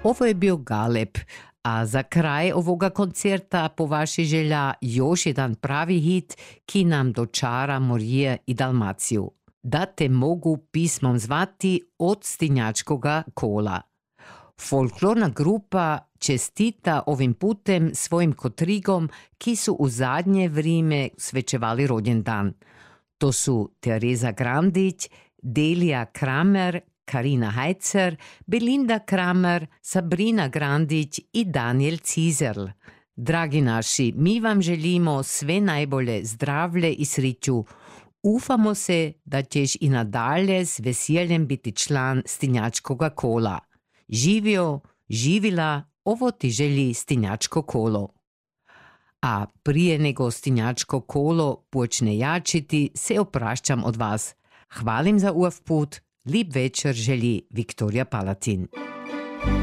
Ovo je bio Galeb, a za kraj ovoga koncerta po vaši želja još jedan pravi hit, ki nam dočara Morije i Dalmaciju. Da te mogu pismom zvati od Stinjačkoga kola. Folklorna grupa čestita ovim putem svojim kotrigom, ki su u zadnje vrijeme svečevali rođendan. To su Tereza Grandić, Delija Kramer, Karina Hajcer, Belinda Kramer, Sabrina Grandić i Daniel Cizerl. Dragi naši, mi vam želimo sve najbolje, zdravlje i sriću. Ufamo se da ćeš i nadalje s veseljem biti član Stinjačkoga kola. Živio, živila, ovo ti želi Stinjačko kolo. A prije nego Stinjačko kolo počne jačiti, se oprašćam od vas. Hvalim za uv put, lip večer želi Viktorija Palatin.